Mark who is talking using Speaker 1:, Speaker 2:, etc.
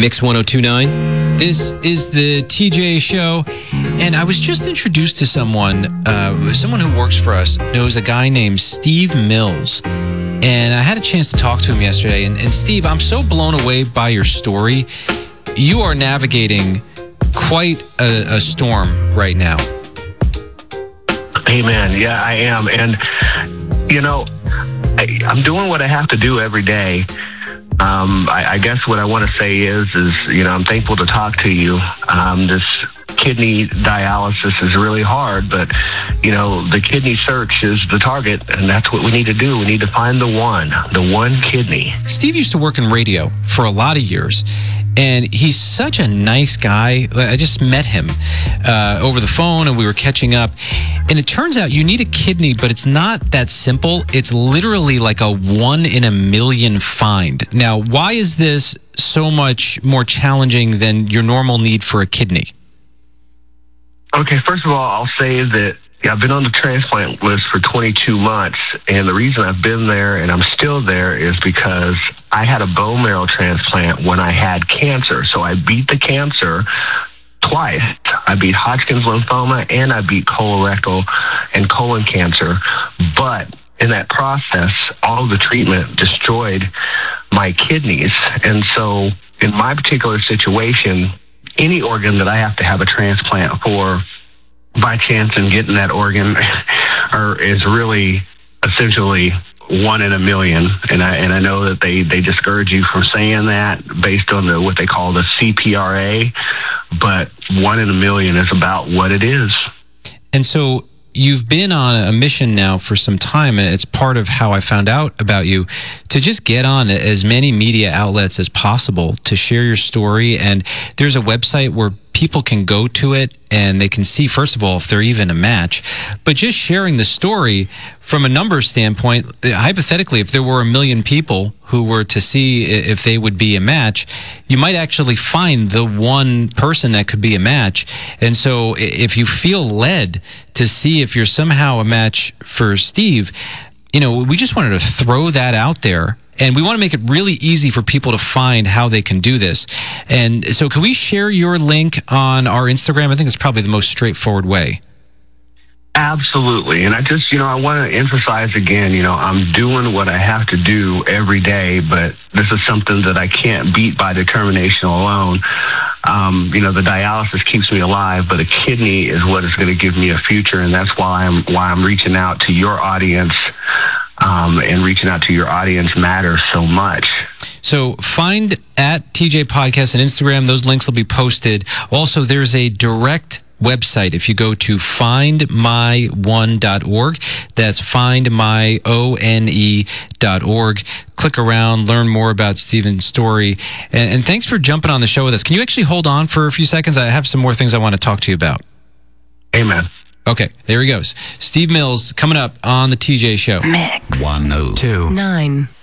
Speaker 1: Mix 1029. This is the TJ Show, and I was just introduced to someone who works for us, knows a guy named Steve Mills, and I had a chance to talk to him yesterday. And Steve, I'm so blown away by your story. You are navigating quite a storm right now.
Speaker 2: Hey, man, yeah, I am, and I'm doing what I have to do every day. I guess what I want to say is I'm thankful to talk to you. This kidney dialysis is really hard, but, the kidney search is the target, and that's what we need to do. We need to find the one kidney.
Speaker 1: Steve used to work in radio for a lot of years, and he's such a nice guy. I just met him over the phone, and we were catching up. And it turns out you need a kidney, but it's not that simple. It's literally like a 1 in a million find. Now, why is this so much more challenging than your normal need for a kidney?
Speaker 2: Okay, first of all, I'll say that I've been on the transplant list for 22 months, and the reason I've been there and I'm still there is because I had a bone marrow transplant when I had cancer. So I beat the cancer twice. I beat Hodgkin's lymphoma and I beat colorectal and colon cancer. But in that process, all of the treatment destroyed my kidneys. And so in my particular situation, any organ that I have to have a transplant for, by chance in getting that organ is really essentially 1 in a million. And I know that they discourage you from saying that based on what they call the CPRA, but 1 in a million is about what it is.
Speaker 1: And so you've been on a mission now for some time, and it's part of how I found out about you, to just get on as many media outlets as possible to share your story. And there's a website where people can go to it and they can see, first of all, if they're even a match, but just sharing the story from a numbers standpoint. Hypothetically, if there were 1 million people who were to see if they would be a match, you might actually find the one person that could be a match. And so if you feel led to see if you're somehow a match for Steve, we just wanted to throw that out there. And we want to make it really easy for people to find how they can do this. And so can we share your link on our Instagram? I think it's probably the most straightforward way.
Speaker 2: Absolutely. And I just, I want to emphasize again, I'm doing what I have to do every day, but this is something that I can't beat by determination alone. The dialysis keeps me alive, but a kidney is what is going to give me a future. And that's why I'm reaching out to your audience. And reaching out to your audience matters so much.
Speaker 1: So find at TJ Podcast on Instagram. Those links will be posted. Also, there's a direct website. If you go to findmy1.org, that's findmyone.org. Click around, learn more about Steven's story. And thanks for jumping on the show with us. Can you actually hold on for a few seconds? I have some more things I want to talk to you about.
Speaker 2: Amen.
Speaker 1: Okay, there he goes. Steve Mills coming up on the TJ Show.
Speaker 3: Mix 1029.